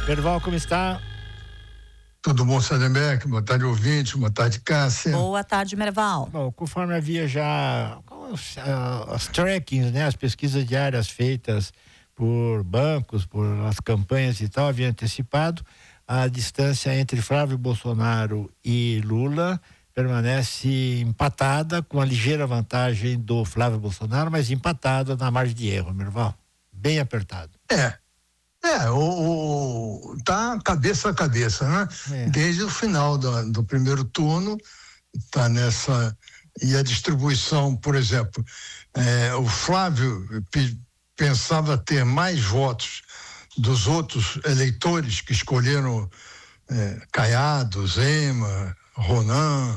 Merval, como está? Tudo bom, Sademek? Boa tarde, ouvinte. Boa tarde, Cássia. Boa tarde, Merval. Bom, conforme havia já as trackings, né, as pesquisas diárias feitas por bancos, por as campanhas e tal, havia antecipado, a distância entre Flávio Bolsonaro e Lula permanece empatada, com a ligeira vantagem do Flávio Bolsonaro, mas empatada na margem de erro, Merval. Bem apertado. Tá cabeça a cabeça, né? Desde o final do primeiro turno, tá nessa. E a distribuição, por exemplo, o Flávio pensava ter mais votos dos outros eleitores que escolheram Caiado, Zema, Ronan,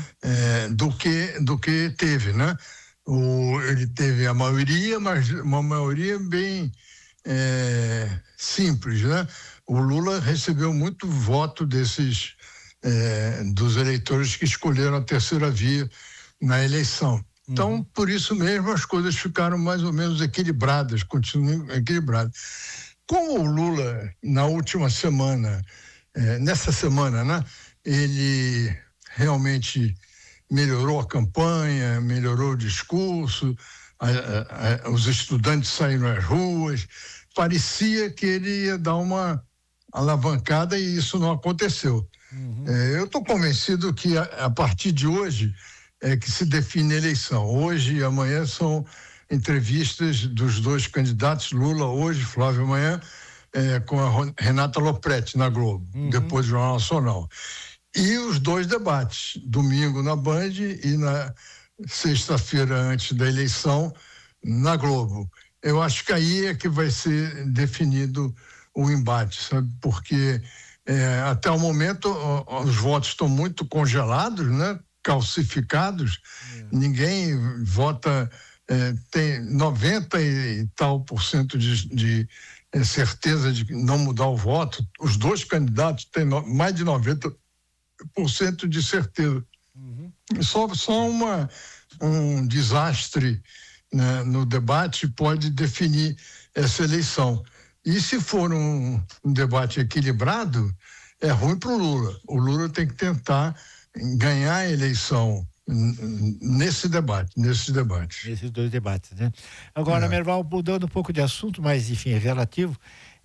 do que teve, né? Ele teve a maioria, mas uma maioria bem simples, né? O Lula recebeu muito voto desses dos eleitores que escolheram a terceira via na eleição. Então, por isso mesmo, as coisas ficaram mais ou menos equilibradas, continuam equilibradas. Como o Lula, na última semana, nessa semana, né, ele realmente melhorou a campanha, melhorou o discurso, os estudantes saíram às ruas, parecia que ele ia dar uma alavancada e isso não aconteceu. Eu estou convencido que a partir de hoje é que se define a eleição. Hoje e amanhã são entrevistas dos dois candidatos, Lula hoje, Flávio amanhã, com a Renata Lopretti na Globo, depois do Jornal Nacional. E os dois debates, domingo na Band e na sexta-feira antes da eleição na Globo. Eu acho que aí é que vai ser definido o embate, sabe? Porque até o momento os votos estão muito congelados, né? Calcificados, ninguém vota, tem 90 e tal % de certeza de não mudar o voto. Os dois candidatos têm mais de 90% de certeza. Só um desastre, né, no debate pode definir essa eleição. E se for um debate equilibrado, é ruim para o Lula. O Lula tem que tentar ganhar a eleição nesses debates. Nesses dois debates, né? Agora, Merval, mudando um pouco de assunto, mas enfim, relativo,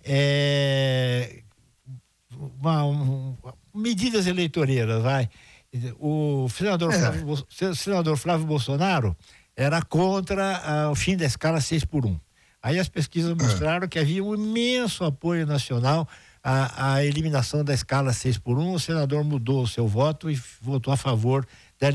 medidas eleitoreiras, vai. O senador Flávio Bolsonaro era contra o fim da escala 6x1. Aí as pesquisas mostraram que havia um imenso apoio nacional à eliminação da escala 6x1. O senador mudou o seu voto e votou a favor